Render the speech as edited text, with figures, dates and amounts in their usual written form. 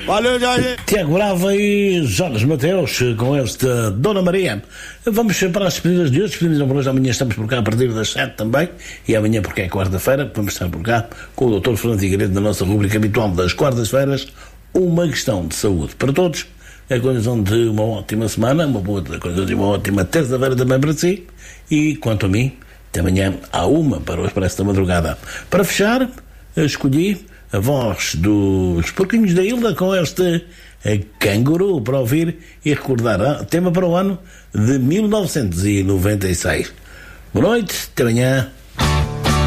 Valeu, Jorge. Tiago Brava e Jorge Mateus com esta Dona Maria. Vamos para as despedidas de hoje. Despedidas por hoje. Amanhã estamos por cá a partir das 7 também. E amanhã, porque é quarta-feira, vamos estar por cá com o Dr. Fernando Figueiredo na nossa rubrica habitual das quartas-feiras. Uma questão de saúde para todos. A condição de uma ótima semana, uma ótima terça-feira também para si. E quanto a mim, até amanhã há uma para o Expresso da Madrugada. Para fechar, escolhi a voz dos Porquinhos da Ilha com este Canguru para ouvir e recordar tema para o ano de 1996. Boa noite, até amanhã.